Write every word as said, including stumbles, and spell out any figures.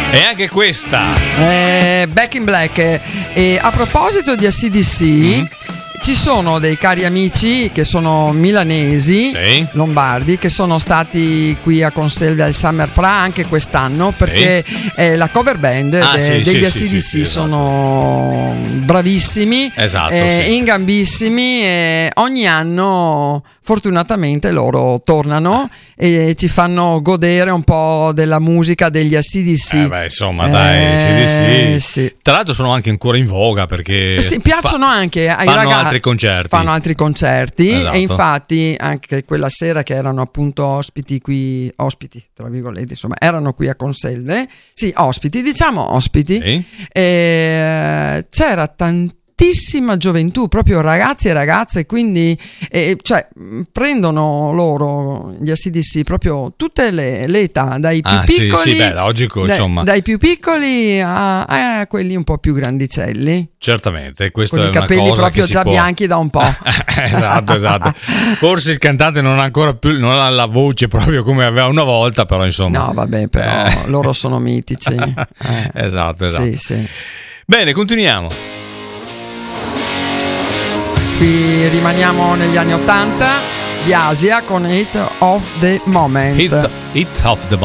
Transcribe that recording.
E anche questa eh, Back in Black. E, e a proposito di A C D C, mm. ci sono dei cari amici che sono milanesi, sì. lombardi, che sono stati qui a Conselve al Summer Pra anche quest'anno, perché sì. eh, la cover band ah, de, sì, degli sì, A C D C sì, sì, sono esatto. bravissimi, esatto, eh, sì. ingambissimi, e ogni anno fortunatamente loro tornano e ci fanno godere un po' della musica degli A C D C. Eh beh, insomma, dai, eh, A C D C. Sì. Tra l'altro sono anche ancora in voga perché sì, piacciono fa- anche ai fanno ragazzi. altri concerti. Fanno altri concerti, esatto. E infatti anche quella sera che erano appunto ospiti qui, ospiti tra virgolette, insomma, erano qui a Conselve, sì, ospiti, diciamo ospiti, sì. E c'era tantissima gioventù, proprio ragazzi e ragazze, quindi eh, cioè prendono loro gli A C D C proprio tutte le, le età, dai più ah, piccoli, sì, sì, beh, logico, dai, insomma. dai più piccoli a, a quelli un po' più grandicelli. Certamente, questo con è i una capelli cosa proprio che già si può... bianchi da un po'. esatto, esatto. Forse il cantante non ha ancora più, non ha la voce proprio come aveva una volta, però insomma. No, vabbè, però eh. loro sono mitici. Eh. Esatto, esatto. Sì, sì. Bene, continuiamo. Qui rimaniamo negli anni ottanta di Asia con Hit of the Moment. Hit of the Moment.